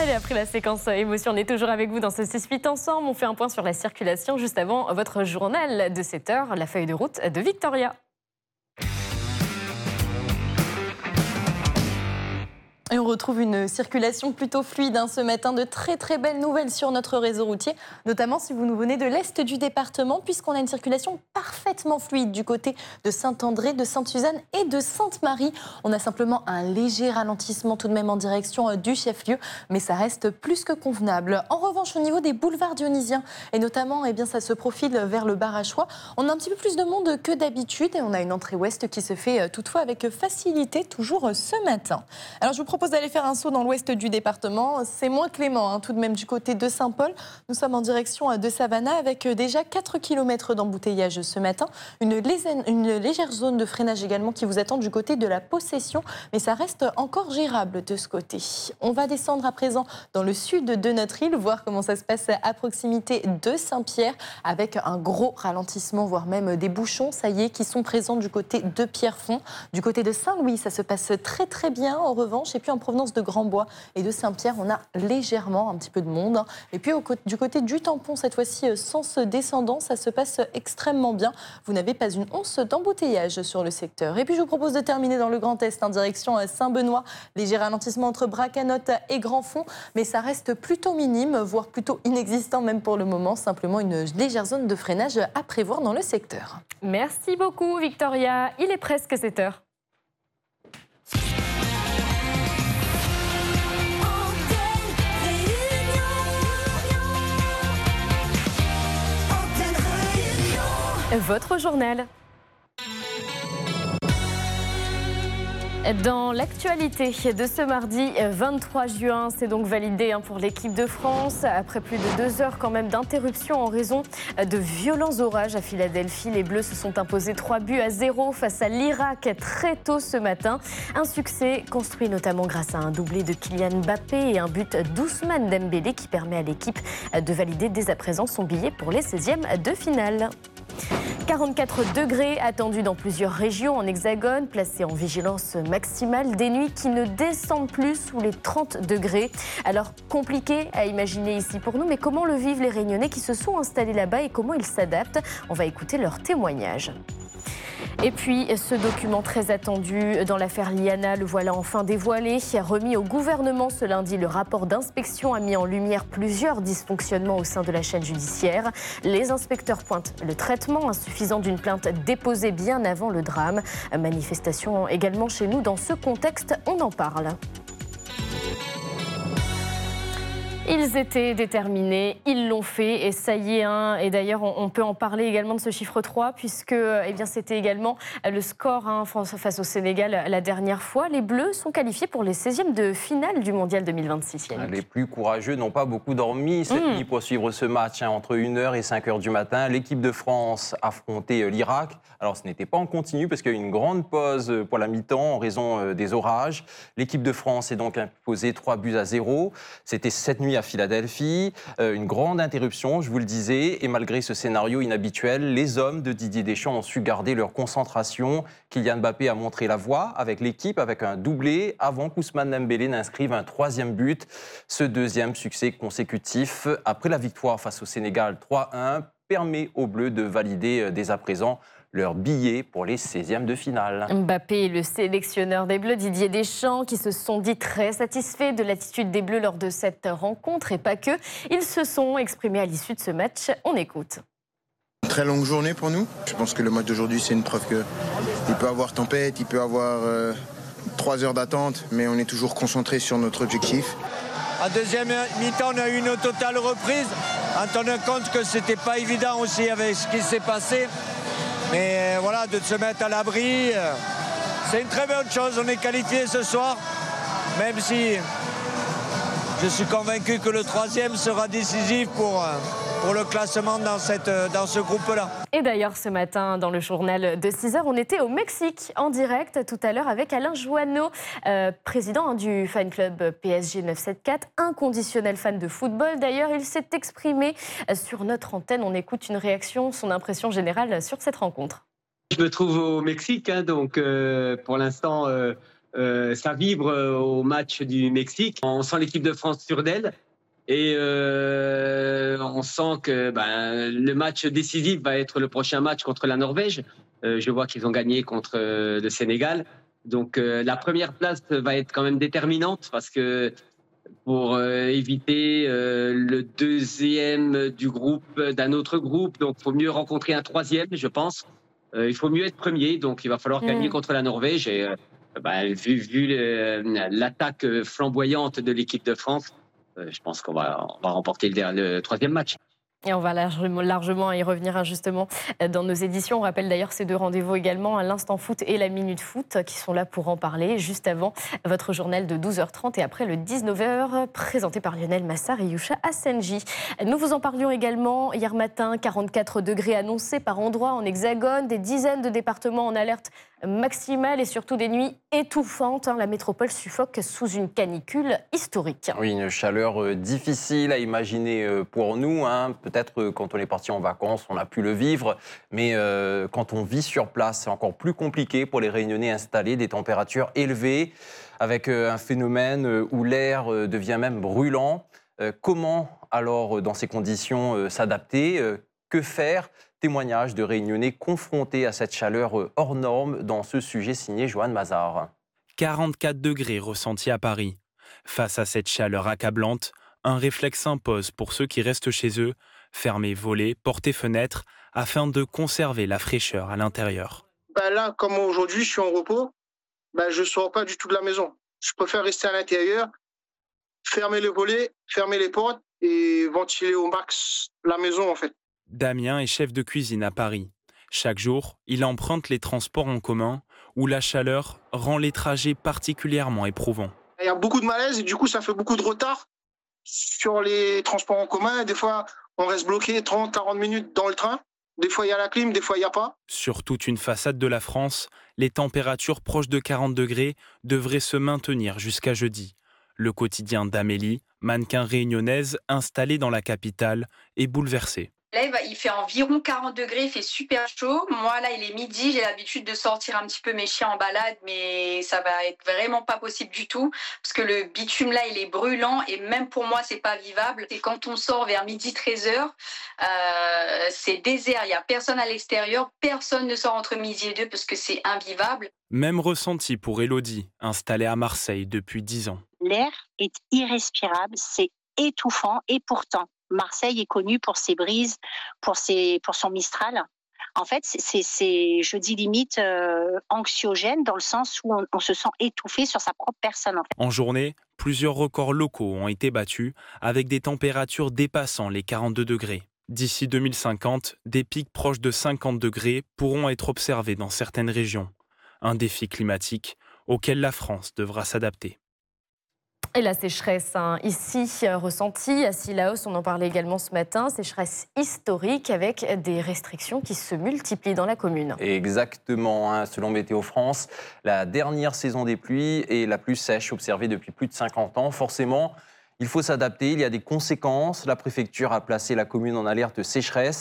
Allez, après la séquence émotion, on est toujours avec vous dans ce 6-8 ensemble. On fait un point sur la circulation juste avant votre journal de 7h, la feuille de route de Victoria. Et on retrouve une circulation plutôt fluide ce matin. De très très belles nouvelles sur notre réseau routier, notamment si vous nous venez de l'est du département, puisqu'on a une circulation parfaitement fluide du côté de Saint-André, de Sainte-Suzanne et de Sainte-Marie. On a simplement un léger ralentissement tout de même en direction du chef-lieu, mais ça reste plus que convenable. En revanche, au niveau des boulevards dionysiens, et notamment ça se profile vers le Barachois, on a un petit peu plus de monde que d'habitude et on a une entrée ouest qui se fait toutefois avec facilité, toujours ce matin. Alors je vous propose d'aller faire un saut dans l'ouest du département. C'est moins clément, tout de même du côté de Saint-Paul. Nous sommes en direction de Savannah avec déjà 4 km d'embouteillage ce matin. Une légère zone de freinage également qui vous attend du côté de la Possession, mais ça reste encore gérable de ce côté. On va descendre à présent dans le sud de notre île, voir comment ça se passe à proximité de Saint-Pierre, avec un gros ralentissement, voire même des bouchons, ça y est, qui sont présents du côté de Pierrefonds. Du côté de Saint-Louis, ça se passe très très bien en revanche. Et puis en provenance de Grandbois et de Saint-Pierre, on a légèrement un petit peu de monde. Et puis du côté du Tampon, cette fois-ci sens descendant, ça se passe extrêmement bien. Vous n'avez pas une once d'embouteillage sur le secteur. Et puis je vous propose de terminer dans le Grand Est en direction Saint-Benoît. Léger ralentissement entre Bracanotte et Grandfond, mais ça reste plutôt minime, voire plutôt inexistant même pour le moment. Simplement une légère zone de freinage à prévoir dans le secteur. Merci beaucoup Victoria. Il est presque 7h. Votre journal. Dans l'actualité de ce mardi 23 juin, c'est donc validé pour l'équipe de France. Après plus de 2 heures quand même d'interruption en raison de violents orages à Philadelphie, les Bleus se sont imposés 3-0 face à l'Irak très tôt ce matin. Un succès construit notamment grâce à un doublé de Kylian Mbappé et un but d'Ousmane Dembélé qui permet à l'équipe de valider dès à présent son billet pour les 16e de finale. 44 degrés attendus dans plusieurs régions en Hexagone, placées en vigilance maximale. Des nuits qui ne descendent plus sous les 30 degrés. Alors, compliqué à imaginer ici pour nous, mais comment le vivent les Réunionnais qui se sont installés là-bas et comment ils s'adaptent? On va écouter leurs témoignages. Et puis, ce document très attendu dans l'affaire Liana, le voilà enfin dévoilé. Remis au gouvernement ce lundi, le rapport d'inspection a mis en lumière plusieurs dysfonctionnements au sein de la chaîne judiciaire. Les inspecteurs pointent le traitement insuffisant d'une plainte déposée bien avant le drame. Manifestation également chez nous dans ce contexte, on en parle. Ils étaient déterminés, ils l'ont fait et ça y est. Et d'ailleurs, on peut en parler également de ce chiffre 3 puisque c'était également le score face au Sénégal la dernière fois. Les Bleus sont qualifiés pour les 16e de finale du Mondial 2026. Yannick. Les plus courageux n'ont pas beaucoup dormi cette nuit pour suivre ce match entre 1h et 5h du matin. L'équipe de France affrontait l'Irak. Alors, ce n'était pas en continu parce qu'il y a eu une grande pause pour la mi-temps en raison des orages. L'équipe de France est donc imposée 3-0. C'était cette nuit à Philadelphie, une grande interruption, je vous le disais, et malgré ce scénario inhabituel, les hommes de Didier Deschamps ont su garder leur concentration. Kylian Mbappé a montré la voie avec l'équipe, avec un doublé, avant qu'Ousmane Dembélé n'inscrive un 3e but. Ce 2e succès consécutif, après la victoire face au Sénégal 3-1, permet aux Bleus de valider dès à présent leur billet pour les 16e de finale. Mbappé est le sélectionneur des Bleus, Didier Deschamps, qui se sont dit très satisfaits de l'attitude des Bleus lors de cette rencontre et pas que. Ils se sont exprimés à l'issue de ce match. On écoute. Une très longue journée pour nous. Je pense que le match d'aujourd'hui, c'est une preuve qu'il peut y avoir tempête, il peut y avoir 3 heures d'attente, mais on est toujours concentré sur notre objectif. En deuxième mi-temps, on a eu une totale reprise, en tenant compte que c'était pas évident aussi avec ce qui s'est passé. Mais voilà, de se mettre à l'abri, c'est une très bonne chose. On est qualifié ce soir, même si je suis convaincu que le 3e sera décisif pour le classement dans ce groupe-là. Et d'ailleurs, ce matin, dans le journal de 6h, on était au Mexique en direct tout à l'heure avec Alain Joanneau, président du fan club PSG 974, inconditionnel fan de football. D'ailleurs, il s'est exprimé sur notre antenne. On écoute une réaction, son impression générale sur cette rencontre. Je me trouve au Mexique, donc pour l'instant, ça vibre au match du Mexique. On sent l'équipe de France sûre d'elle. Et on sent que le match décisif va être le prochain match contre la Norvège. Je vois qu'ils ont gagné contre le Sénégal. Donc la première place va être quand même déterminante parce que pour éviter le deuxième du groupe, d'un autre groupe, donc il faut mieux rencontrer un troisième, je pense. Il faut mieux être premier, donc il va falloir gagner contre la Norvège. Et vu l'attaque flamboyante de l'équipe de France, je pense qu'on va remporter le troisième match. Et on va largement y revenir justement dans nos éditions. On rappelle d'ailleurs ces deux rendez-vous également, l'Instant Foot et la Minute Foot, qui sont là pour en parler juste avant votre journal de 12h30 et après le 19h, présenté par Lionel Massard et Youcha Assenji. Nous vous en parlions également hier matin, 44 degrés annoncés par endroits en Hexagone, des dizaines de départements en alerte maximale et surtout des nuits étouffantes. La métropole suffoque sous une canicule historique. Oui, une chaleur difficile à imaginer pour nous. Peut-être quand on est parti en vacances, on a pu le vivre. Mais quand on vit sur place, c'est encore plus compliqué pour les Réunionnais installés. Des températures élevées avec un phénomène où l'air devient même brûlant. Comment alors, dans ces conditions, s'adapter ? Que faire ? Témoignage de Réunionnais confrontés à cette chaleur hors norme dans ce sujet signé Johan Mazard. 44 degrés ressentis à Paris. Face à cette chaleur accablante, un réflexe s'impose pour ceux qui restent chez eux, fermer volets, porter fenêtres, afin de conserver la fraîcheur à l'intérieur. Là, comme aujourd'hui, je suis en repos, je ne sors pas du tout de la maison. Je préfère rester à l'intérieur, fermer les volets, fermer les portes et ventiler au max la maison en fait. Damien est chef de cuisine à Paris. Chaque jour, il emprunte les transports en commun où la chaleur rend les trajets particulièrement éprouvants. Il y a beaucoup de malaise et du coup, ça fait beaucoup de retard sur les transports en commun. Des fois, on reste bloqué 30-40 minutes dans le train. Des fois, il y a la clim, des fois, il n'y a pas. Sur toute une façade de la France, les températures proches de 40 degrés devraient se maintenir jusqu'à jeudi. Le quotidien d'Amélie, mannequin réunionnaise installée dans la capitale, est bouleversé. Là, il fait environ 40 degrés, il fait super chaud. Moi, là, il est midi, j'ai l'habitude de sortir un petit peu mes chiens en balade, mais ça va être vraiment pas possible du tout, parce que le bitume, là, il est brûlant, et même pour moi, c'est pas vivable. Et quand on sort vers midi, 13h, c'est désert, il n'y a personne à l'extérieur, personne ne sort entre midi et 2, parce que c'est invivable. Même ressenti pour Élodie, installée à Marseille depuis 10 ans. L'air est irrespirable, c'est étouffant, et pourtant, Marseille est connue pour ses brises, pour son Mistral. En fait, c'est je dis limite anxiogène dans le sens où on se sent étouffé sur sa propre personne. En journée, plusieurs records locaux ont été battus avec des températures dépassant les 42 degrés. D'ici 2050, des pics proches de 50 degrés pourront être observés dans certaines régions. Un défi climatique auquel la France devra s'adapter. Et la sécheresse ici ressentie à Cilaos, on en parlait également ce matin, sécheresse historique avec des restrictions qui se multiplient dans la commune. Exactement, selon Météo France, la dernière saison des pluies est la plus sèche observée depuis plus de 50 ans. Forcément, il faut s'adapter, il y a des conséquences. La préfecture a placé la commune en alerte sécheresse.